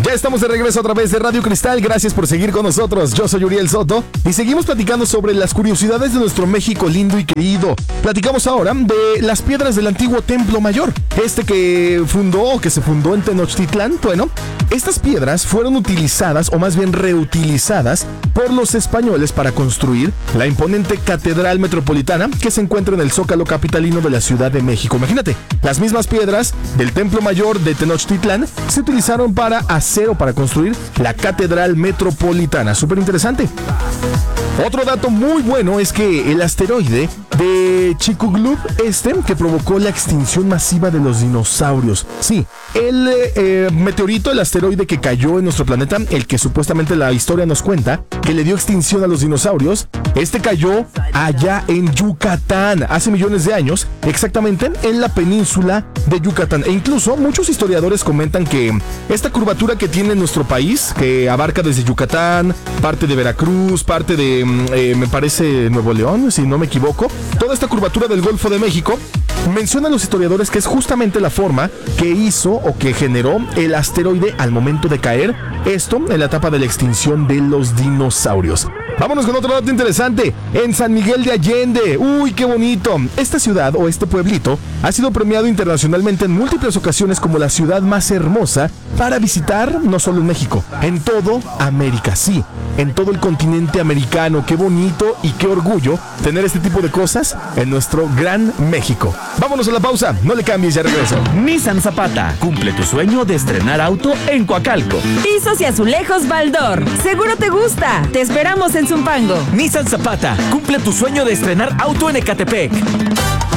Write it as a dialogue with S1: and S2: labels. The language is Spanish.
S1: Ya estamos de regreso a través de Radio Cristal. Gracias por seguir con nosotros. Yo soy Uriel Soto y seguimos platicando sobre las curiosidades de nuestro México lindo y querido. Platicamos ahora de las piedras del antiguo Templo Mayor, que se fundó en Tenochtitlán. Bueno, estas piedras fueron utilizadas, o más bien reutilizadas, por los españoles para construir la imponente Catedral Metropolitana que se encuentra en el Zócalo capitalino de la Ciudad de México. Imagínate, las mismas piedras del Templo Mayor de Tenochtitlán se utilizaron para construir la Catedral Metropolitana. Súper interesante. Otro dato muy bueno es que el asteroide de Chicxulub, que provocó la extinción masiva de los dinosaurios. Sí, el meteorito, el asteroide que cayó en nuestro planeta, el que supuestamente la historia nos cuenta que le dio extinción a los dinosaurios, cayó allá en Yucatán hace millones de años, exactamente en la península de Yucatán. E incluso muchos historiadores comentan que esta curvatura que tiene nuestro país, que abarca desde Yucatán, parte de Veracruz, parte de, me parece, Nuevo León, si no me equivoco, toda esta curvatura del Golfo de México, mencionan los historiadores que es justamente la forma que hizo o que generó el asteroide al momento de caer, esto en la etapa de la extinción de los dinosaurios. Vámonos con otro dato interesante. En San Miguel de Allende. ¡Uy, qué bonito! Esta ciudad o este pueblito ha sido premiado internacionalmente en múltiples ocasiones como la ciudad más hermosa para visitar, no solo en México, en todo América. Sí, en todo el continente americano. Qué bonito y qué orgullo tener este tipo de cosas en nuestro gran México. Vámonos a la pausa. No le cambies, ya regreso.
S2: Nissan Zapata. Cumple tu sueño de estrenar auto en Coacalco.
S3: Pisos y azulejos Baldor. Seguro te gusta. Te esperamos en Zumpango.
S2: Nissan Zapata. Cumple tu sueño de estrenar auto en Ecatepec.